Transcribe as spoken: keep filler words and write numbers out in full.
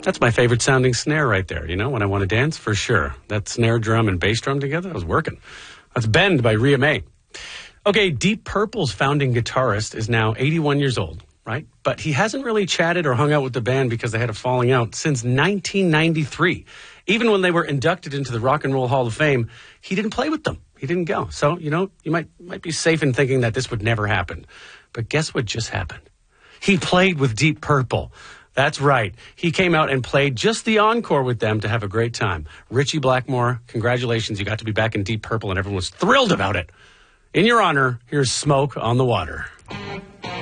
That's my favorite sounding snare right there, you know, when I want to dance, for sure. That snare drum and bass drum together, that was working. That's Bend by Rhea May. Okay, Deep Purple's founding guitarist is now eighty-one years old, right? But he hasn't really chatted or hung out with the band because they had a falling out since nineteen ninety-three. Even when they were inducted into the Rock and Roll Hall of Fame, he didn't play with them. He didn't go. So, you know, you might might be safe in thinking that this would never happen. But guess what just happened? He played with Deep Purple. That's right. He came out and played just the encore with them to have a great time. Richie Blackmore, congratulations. You got to be back in Deep Purple, and everyone was thrilled about it. In your honor, here's Smoke on the Water.